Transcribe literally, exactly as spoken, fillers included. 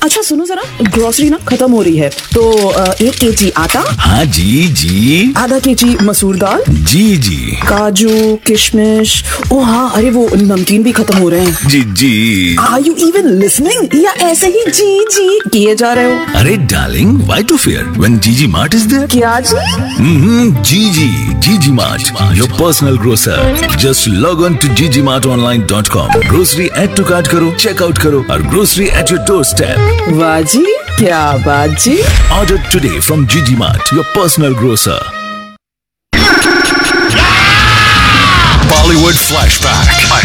अच्छा सुनो जरा, ग्रोसरी ना खत्म हो रही है तो अ, एक केजी आटा। हाँ जी जी। आधा केजी मसूर दाल। जी जी। काजू किशमिश। ओ हाँ, अरे वो नमकीन भी खत्म हो रहे हैं। जी जी। आर यू इवन लिसनिंग या ऐसे ही जी जी किए जा रहे हो? अरे darling, why to fear when जीजी मार्ट इज देयर? क्या जी? हम्म, जीजी जीजी mart, your personal grocer. Just log on to ji G mart online dot com. Grocery add to cart करो, चेकआउट करो और grocery at your door step. वाह जी, क्या बात जी। Order today from Gigi Mart, your personal grocer. Bollywood Flashback.